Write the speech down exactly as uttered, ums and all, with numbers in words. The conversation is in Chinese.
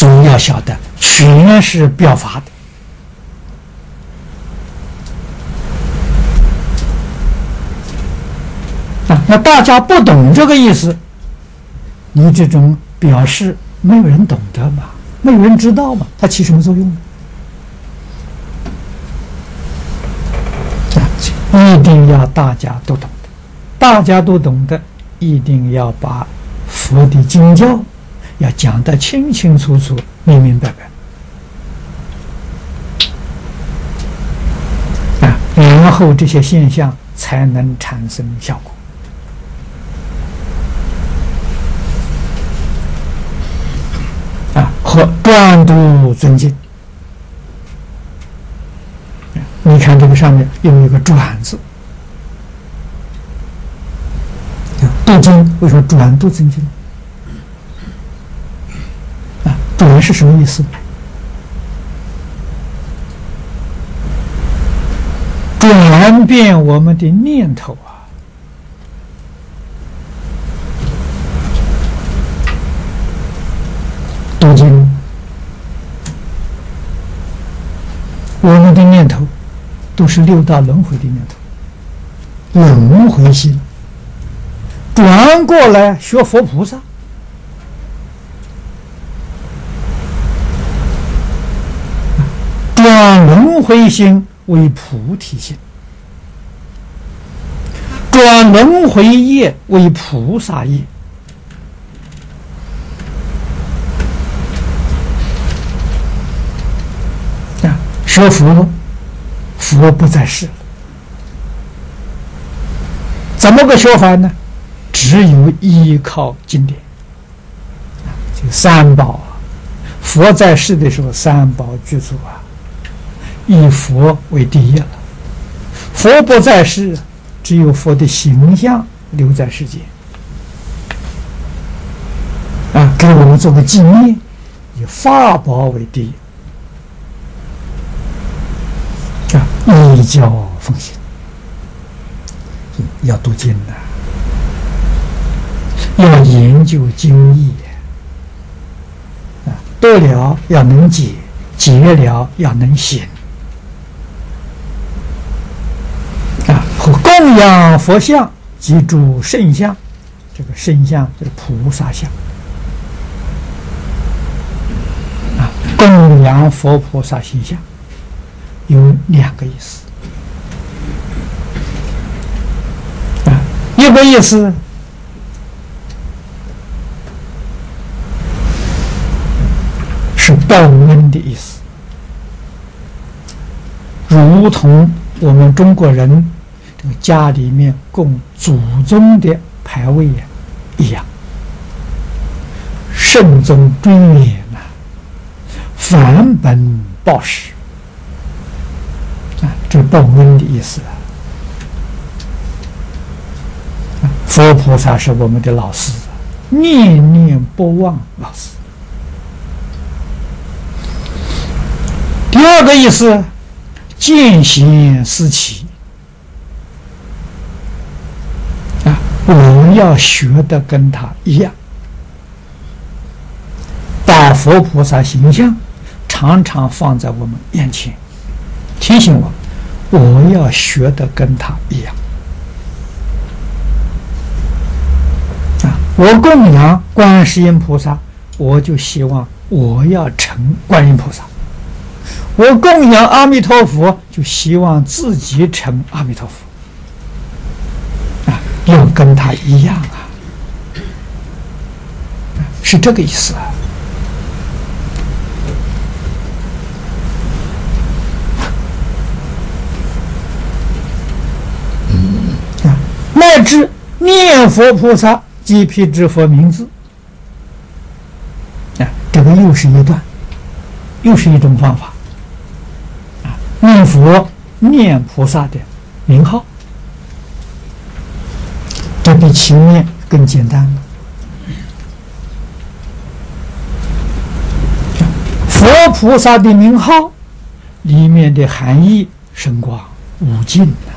所以要晓得，全是表法的。啊，那大家不懂这个意思，你这种表示没有人懂得嘛，没有人知道嘛，它起什么作用呢？啊，一定要大家都懂得，大家都懂得，一定要把佛的经教要讲得清清楚楚、明明白白啊，然后这些现象才能产生效果。啊，和专注尊敬。你看这个上面有一个转字，度经为什么转度尊敬？啊，转是什么意思？转变我们的念头啊！度经，我们的念头都是六道轮回的念头，轮回心，转过来学佛菩萨，转轮回心为菩提心，转轮回业为菩萨业。啊，学佛，佛不在世了，怎么个学法呢？只有依靠经典，这三宝啊，佛在世的时候，三宝具足啊，以佛为第一了。佛不在世，只有佛的形象留在世间啊，给我们做个纪念，以法宝为第一啊，依教奉行，要读经的。要研究经义啊，得了要能解，解了要能行啊。和供养佛像及诸圣像，这个圣像就是菩萨像啊。供养佛菩萨形象有两个意思啊，一个意思。是报恩的意思，如同我们中国人这个家里面供祖宗的牌位一样，慎终追远呐，返本报时啊，这是报恩的意思啊。佛菩萨是我们的老师，念念不忘老师。第二个意思，见贤思齐啊，我要学的跟他一样，把佛菩萨形象常常放在我们眼前，提醒我，我要学的跟他一样啊。我供养观世音菩萨，我就希望我要成观音菩萨。我供养阿弥陀佛，就希望自己成阿弥陀佛啊，要跟他一样啊，是这个意思啊。啊，乃至念佛菩萨即辟支佛名字啊，这个又是一段，又是一种方法。念佛念菩萨的名号，这比前面更简单了。佛菩萨的名号里面的含义深广无尽啊！